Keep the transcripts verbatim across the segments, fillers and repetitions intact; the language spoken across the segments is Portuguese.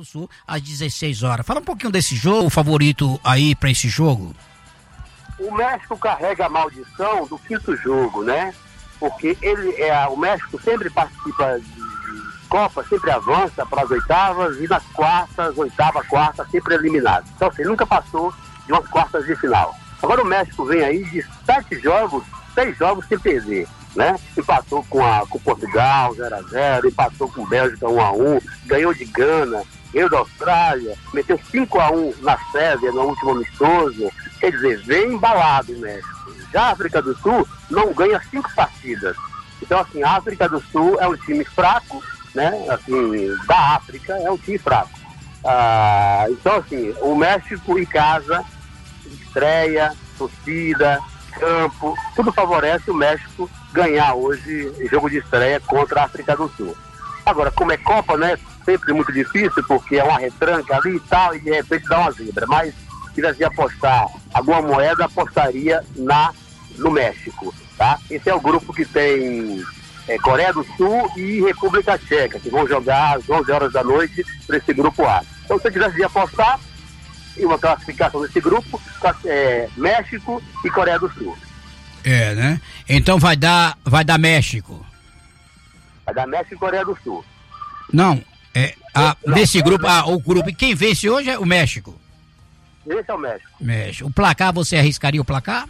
do Sul, às dezesseis horas. Fala um pouquinho desse jogo, favorito aí para esse jogo. O México carrega a maldição do quinto jogo, né? Porque ele é, o México sempre participa de, de Copa, sempre avança para as oitavas e nas quartas, oitava, quarta, sempre eliminado. Então, assim, nunca passou de umas quartas de final. Agora o México vem aí de sete jogos, seis jogos sem perder, né? Empatou com, a, com Portugal, zero a zero, empatou com Bélgica um a um, ganhou de Gana, ganhou da Austrália, meteu cinco a um na Sérvia no último amistoso. Quer dizer, vem embalado o México. Já a África do Sul não ganha cinco partidas. Então, assim, a África do Sul é um time fraco, né? Assim, da África é um time fraco. Ah, então, assim, o México em casa, estreia, torcida, campo, tudo favorece o México ganhar hoje jogo de estreia contra a África do Sul. Agora, como é Copa, né? Sempre muito difícil, porque é uma retranca ali e tal, e de repente dá uma zebra. Mas se tivesse apostar alguma moeda, apostaria na, no México, tá? Esse é o grupo que tem é, Coreia do Sul e República Tcheca, que vão jogar às onze horas da noite para esse grupo A. Então, se eu tivesse apostar em uma classificação desse grupo, é, México e Coreia do Sul. É, né? Então vai dar, vai dar México. Vai dar México e Coreia do Sul. Não, é, a, não desse não, grupo, a, o grupo, quem vence hoje é o México. Esse é o México. México. O placar, você arriscaria o placar?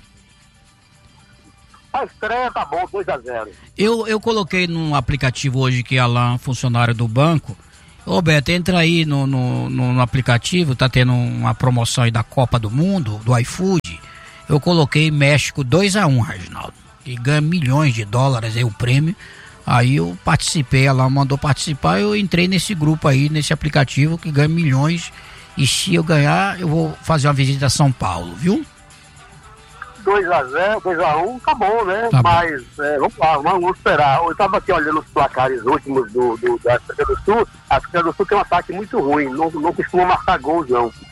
A estreia tá bom, dois a zero. Eu, eu coloquei num aplicativo hoje que é Alain, funcionário do banco. Ô Beto, entra aí no, no, no, no aplicativo, tá tendo uma promoção aí da Copa do Mundo, do iFood. Eu coloquei México dois a um, Reginaldo. E ganha milhões de dólares aí o prêmio. Aí eu participei, ela mandou participar, eu entrei nesse grupo aí, nesse aplicativo que ganha milhões. E se eu ganhar, eu vou fazer uma visita a São Paulo, viu? dois a zero, dois a um, tá bom, né? Tá Mas é, vamos lá, vamos esperar. Eu tava aqui olhando os placares últimos do, do, da África do Sul. A África do Sul tem um ataque muito ruim, não, não costuma marcar gols, não.